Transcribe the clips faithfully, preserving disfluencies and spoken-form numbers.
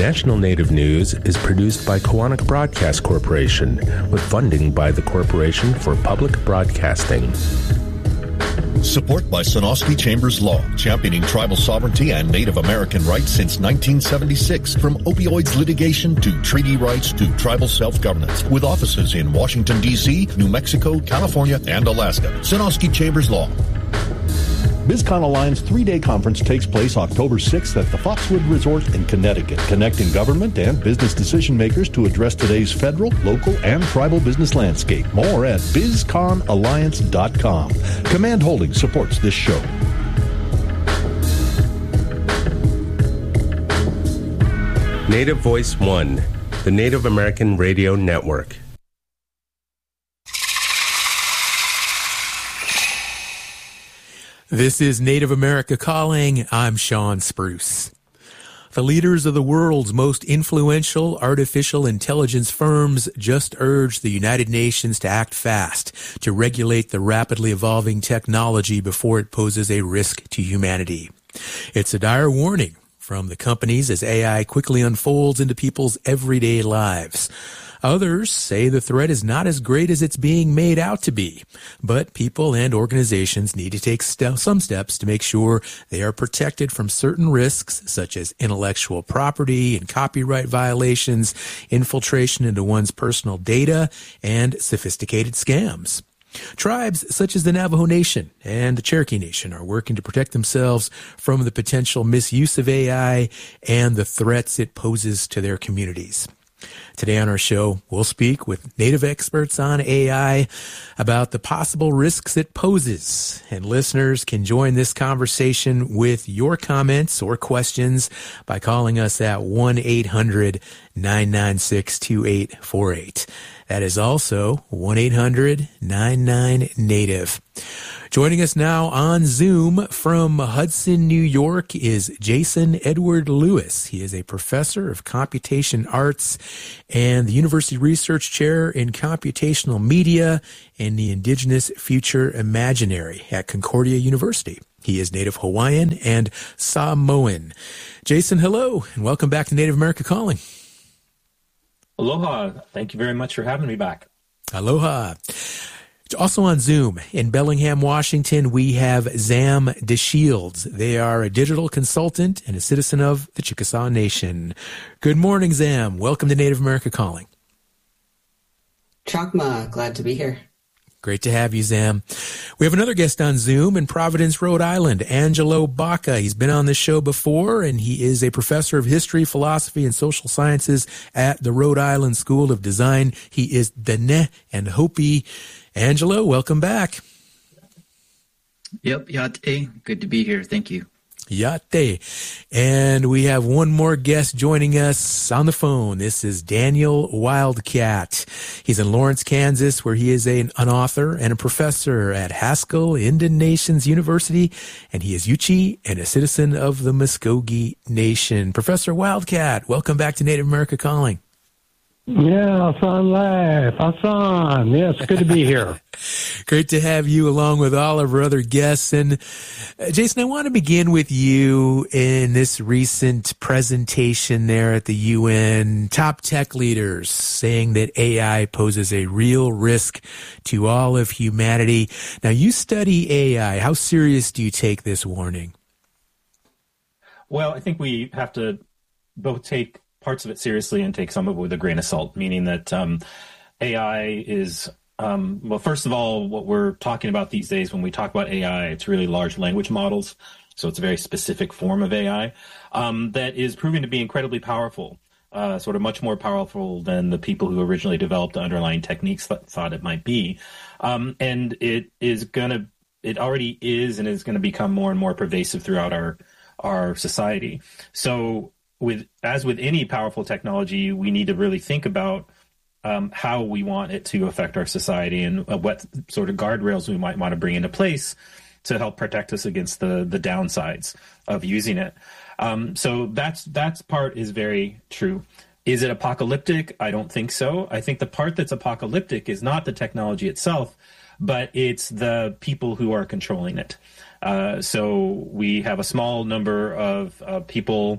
National Native News is produced by Koahnic Broadcast Corporation with funding by the Corporation for Public Broadcasting. Support by Sonosky Chambers Law, championing tribal sovereignty and Native American rights since nineteen seventy-six. From opioids litigation to treaty rights to tribal self-governance. With offices in Washington, D C, New Mexico, California, and Alaska. Sonosky Chambers Law. BizCon Alliance three-day conference takes place October sixth at the Foxwood Resort in Connecticut, connecting government and business decision makers to address today's federal, local, and tribal business landscape. More at biz con alliance dot com. Command Holdings supports this show. Native Voice One, the Native American Radio Network. This is Native America Calling. I'm Sean Spruce. The leaders of the world's most influential artificial intelligence firms just urged the United Nations to act fast to regulate the rapidly evolving technology before it poses a risk to humanity. It's a dire warning from the companies as A I quickly unfolds into people's everyday lives. Others say the threat is not as great as it's being made out to be, but people and organizations need to take st- some steps to make sure they are protected from certain risks, such as intellectual property and copyright violations, infiltration into one's personal data, and sophisticated scams. Tribes such as the Navajo Nation and the Cherokee Nation are working to protect themselves from the potential misuse of A I and the threats it poses to their communities. Today on our show, we'll speak with Native experts on A I about the possible risks it poses. And listeners can join this conversation with your comments or questions by calling us at one eight hundred nine nine six two eight four eight. That is also one eight hundred nine nine native. Joining us now on Zoom from Hudson, New York is Jason Edward Lewis. He is a professor of computation arts and the University Research Chair in Computational Media and the Indigenous Future Imaginary at Concordia University. He is Native Hawaiian and Samoan. Jason, hello, and welcome back to Native America Calling. Aloha. Thank you very much for having me back. Aloha. Also on Zoom in Bellingham, Washington, we have Zam DeShields. They are a digital consultant and a citizen of the Chickasaw Nation. Good morning, Zam. Welcome to Native America Calling. Chakma, glad to be here. Great to have you, Zam. We have another guest on Zoom in Providence, Rhode Island, Angelo Baca. He's been on this show before, and he is a professor of history, philosophy, and social sciences at the Rhode Island School of Design. He is Dene and Hopi. Angelo, welcome back. Yep, Yate. Good to be here. Thank you. Yate. And we have one more guest joining us on the phone. This is Daniel Wildcat. He's in Lawrence, Kansas, where he is a, an author and a professor at Haskell Indian Nations University, and he is Yuchi and a citizen of the Muskogee Nation. Professor Wildcat, welcome back to Native America Calling. Yeah, Hassan Life. Hassan. Yes, good to be here. Great to have you along with all of our other guests. And uh, Jason, I want to begin with you in this recent presentation there at the U N. Top tech leaders saying that A I poses a real risk to all of humanity. Now, you study A I. How serious do you take this warning? Well, I think we have to both take parts of it seriously and take some of it with a grain of salt, meaning that um, A I is, um, well, first of all, what we're talking about these days when we talk about A I, it's really large language models. So it's a very specific form of A I um, that is proving to be incredibly powerful, uh, sort of much more powerful than the people who originally developed the underlying techniques th- thought it might be. Um, and it is going to, it already is and is going to become more and more pervasive throughout our, our society. So With as with any powerful technology, we need to really think about um, how we want it to affect our society and uh, what sort of guardrails we might want to bring into place to help protect us against the the downsides of using it. Um, so that's that's part is very true. Is it apocalyptic? I don't think so. I think the part that's apocalyptic is not the technology itself, but it's the people who are controlling it. Uh, so we have a small number of uh, people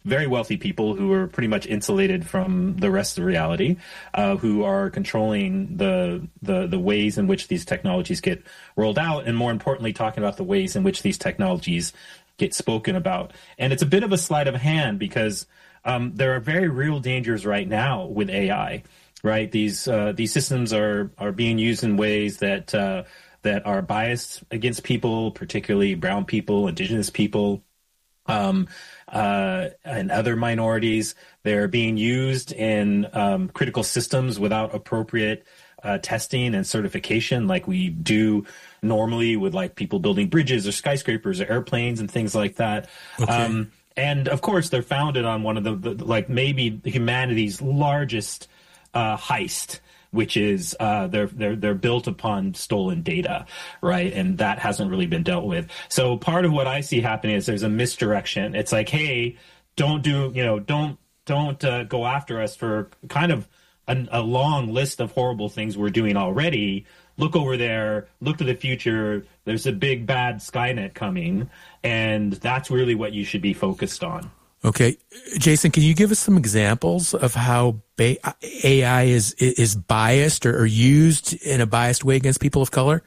very wealthy people who are pretty much insulated from the rest of reality, uh, who are controlling the, the the ways in which these technologies get rolled out, and more importantly, talking about the ways in which these technologies get spoken about. And it's a bit of a sleight of hand because um, there are very real dangers right now with A I. Right, these uh, these systems are are being used in ways that uh, that are biased against people, particularly brown people, indigenous people, um, uh, and other minorities. They're being used in um, critical systems without appropriate uh, testing and certification, like we do normally with like people building bridges or skyscrapers or airplanes and things like that. Okay. Um, and of course, they're founded on one of the, the like maybe humanity's largest Uh, heist, which is uh, they're they're they're built upon stolen data, right? And that hasn't really been dealt with. So part of what I see happening is there's a misdirection. It's like, hey, don't do you know don't don't uh, go after us for kind of a, a long list of horrible things we're doing already. Look over there. Look to the future. There's a big bad Skynet coming, and that's really what you should be focused on. Okay, Jason, can you give us some examples of how A I is is biased or, or used in a biased way against people of color?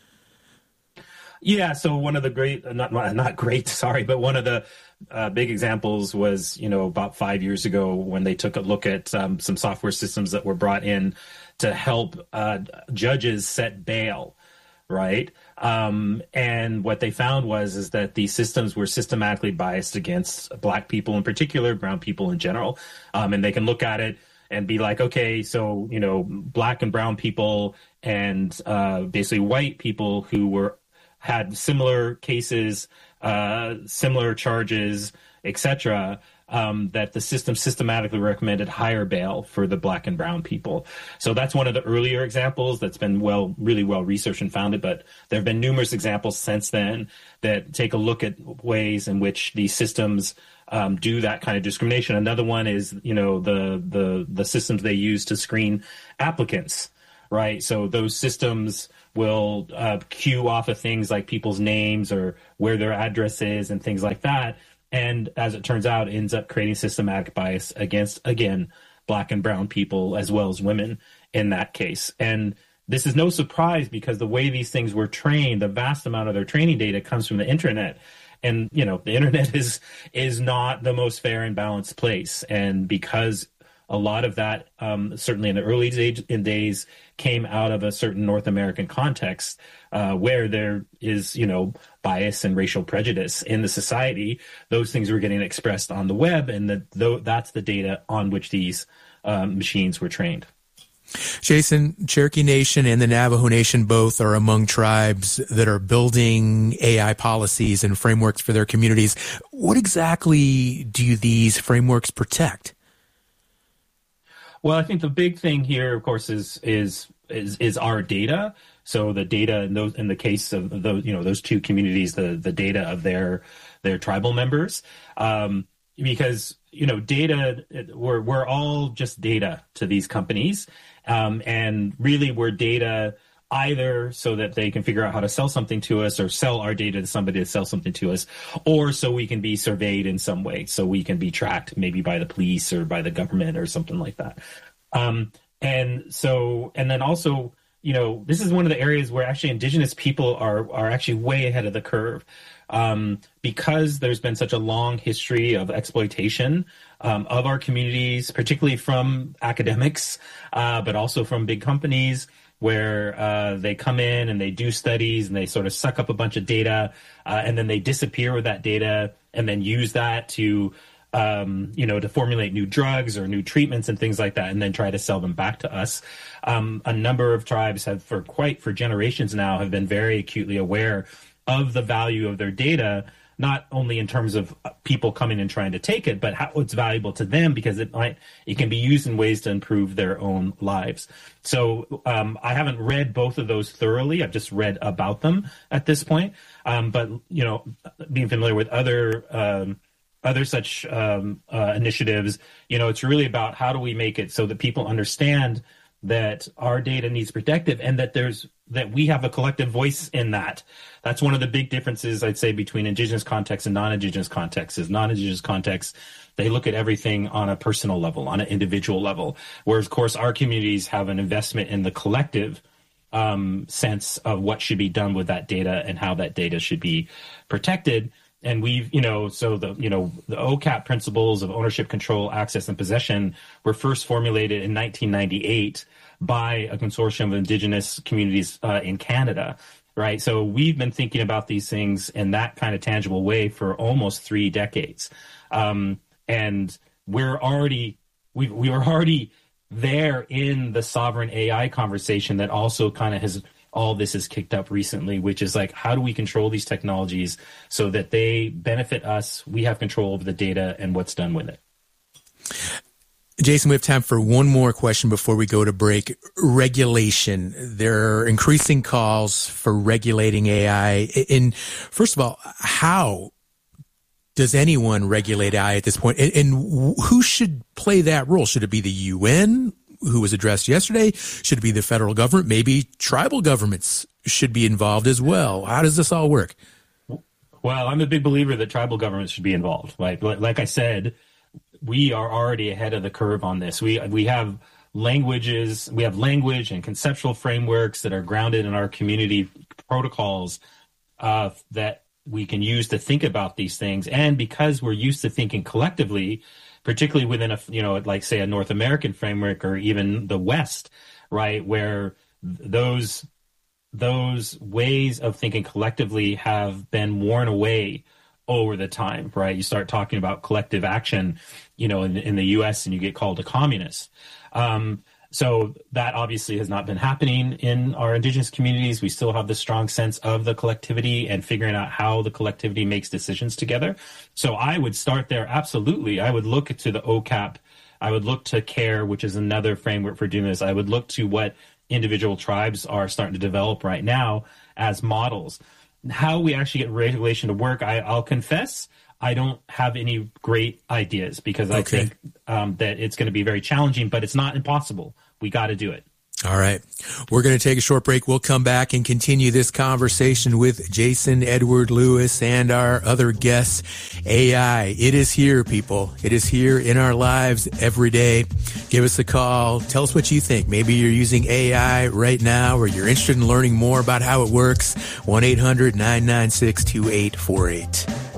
Yeah, so one of the great, not not great, sorry, but one of the uh, big examples was, you know, about five years ago when they took a look at um, some software systems that were brought in to help uh, judges set bail, right? Um, and what they found was is that these systems were systematically biased against black people in particular, brown people in general. Um, and they can look at it and be like, okay, so, you know, black and brown people and uh, basically white people who were had similar cases, uh, similar charges, et cetera, um, that the system systematically recommended higher bail for the black and brown people. So that's one of the earlier examples that's been well, really well researched and founded, but there have been numerous examples since then that take a look at ways in which these systems um, do that kind of discrimination. Another one is, you know, the, the, the systems they use to screen applicants, right? So those systems will uh, queue off of things like people's names or where their address is and things like that. And as it turns out, ends up creating systematic bias against, again, black and brown people as well as women in that case. And this is no surprise because the way these things were trained, the vast amount of their training data comes from the internet. And, you know, the internet is is not the most fair and balanced place. And because a lot of that, um, certainly in the early days, in days, came out of a certain North American context uh, where there is, you know, bias and racial prejudice in the society. Those things were getting expressed on the web, and the, the, that's the data on which these um, machines were trained. Jason, Cherokee Nation and the Navajo Nation both are among tribes that are building A I policies and frameworks for their communities. What exactly do these frameworks protect? Well, I think the big thing here, of course, is is is, is our data. So the data in those in the case of those, you know, those two communities, the the data of their their tribal members, um, because you know, data we're we're all just data to these companies, um, and really we're data either so that they can figure out how to sell something to us or sell our data to somebody to sell something to us, or so we can be surveyed in some way, so we can be tracked maybe by the police or by the government or something like that. Um, and so, and then also, you know, this is one of the areas where actually indigenous people are are actually way ahead of the curve. Um, because there's been such a long history of exploitation um, of our communities, particularly from academics, uh, but also from big companies, where uh, they come in and they do studies and they sort of suck up a bunch of data uh, and then they disappear with that data and then use that to, um, you know, to formulate new drugs or new treatments and things like that, and then try to sell them back to us. Um, a number of tribes have, for quite for generations now, have been very acutely aware of the value of their data, not only in terms of people coming and trying to take it, but how it's valuable to them because it might it can be used in ways to improve their own lives. So um, I haven't read both of those thoroughly. I've just read about them at this point. Um, but you know, being familiar with other um, other such um, uh, initiatives, you know, it's really about how do we make it so that people understand that our data needs protected, and that there's that we have a collective voice in that. That's one of the big differences, I'd say, between indigenous contexts and non-indigenous contexts. Is non-indigenous contexts, they look at everything on a personal level, on an individual level, whereas, of course, our communities have an investment in the collective um, sense of what should be done with that data and how that data should be protected. And we've, you know, so the, you know, the O C A P principles of ownership, control, access, and possession were first formulated in nineteen ninety-eight by a consortium of indigenous communities uh, in Canada, right? So we've been thinking about these things in that kind of tangible way for almost three decades. Um, and we're already, we we were already there in the sovereign A I conversation that also kind of has, all this is kicked up recently, which is like, how do we control these technologies so that they benefit us? We have control over the data and what's done with it. Jason, we have time for one more question before we go to break. Regulation. There are increasing calls for regulating A I. And first of all, how does anyone regulate A I at this point? And, and who should play that role? Should it be the U N, who was addressed yesterday? Should it be the federal government? Maybe tribal governments should be involved as well. How does this all work? Well, I'm a big believer that tribal governments should be involved. Like, like I said, we are already ahead of the curve on this. We we have languages, we have language and conceptual frameworks that are grounded in our community protocols uh, that we can use to think about these things. And because we're used to thinking collectively, particularly within a, you know, like say a North American framework or even the West, right, where those those ways of thinking collectively have been worn away over the time, right? You start talking about collective action, you know, in, in the U S and you get called a communist. Um, so that obviously has not been happening in our indigenous communities. We still have the strong sense of the collectivity and figuring out how the collectivity makes decisions together. So I would start there. Absolutely. I would look to the O C A P. I would look to CARE, which is another framework for doing this. I would look to what individual tribes are starting to develop right now as models. How we actually get regulation to work, I, I'll confess, I don't have any great ideas because I okay. think um, that it's going to be very challenging, but it's not impossible. We got to do it. All right. We're going to take a short break. We'll come back and continue this conversation with Jason Edward Lewis and our other guests. A I, it is here, people. It is here in our lives every day. Give us a call. Tell us what you think. Maybe you're using A I right now or you're interested in learning more about how it works. one eight hundred nine nine six two eight four eight.